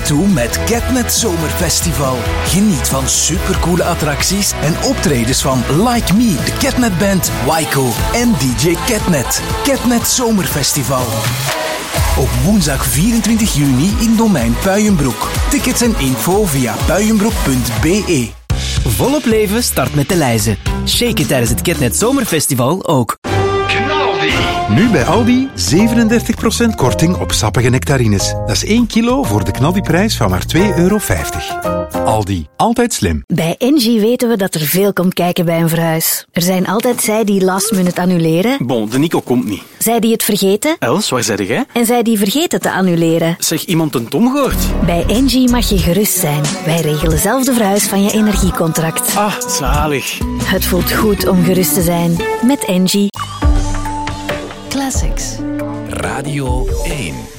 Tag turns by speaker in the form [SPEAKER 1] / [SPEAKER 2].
[SPEAKER 1] toe met Catnet Zomerfestival. Geniet van supercoole attracties en optredens van Like Me, de Catnet Band, Waiko en DJ Catnet. Catnet Zomerfestival. Op woensdag 24 juni in Domein Puijenbroek. Tickets en info via puijenbroek.be.
[SPEAKER 2] Volop leven start met de lijzen. Shake it tijdens het Catnet Zomerfestival ook.
[SPEAKER 3] Nu bij Aldi 37% korting op sappige nectarines. Dat is 1 kilo voor de knaldiprijs van maar €2,50. Aldi, altijd slim.
[SPEAKER 4] Bij Engie weten we dat er veel komt kijken bij een verhuis. Er zijn altijd zij die last minute annuleren.
[SPEAKER 5] Bon, de Nico komt niet.
[SPEAKER 4] Zij die het vergeten.
[SPEAKER 5] Els, waar zei jij?
[SPEAKER 4] En zij die vergeten te annuleren.
[SPEAKER 5] Zeg, iemand een Tom gehoord?
[SPEAKER 4] Bij Engie mag je gerust zijn. Wij regelen zelf de verhuis van je energiecontract.
[SPEAKER 5] Ah, zalig.
[SPEAKER 4] Het voelt goed om gerust te zijn. Met Engie.
[SPEAKER 6] Classics.
[SPEAKER 7] Radio 1.